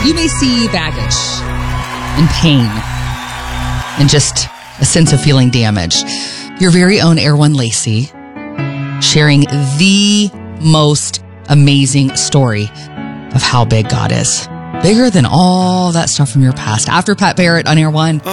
You may see baggage and pain and just a sense of feeling damaged. Your very own Erwin Lacey sharing the most amazing story of how big God is. Bigger than all that stuff from your past. After Pat Barrett on Air One.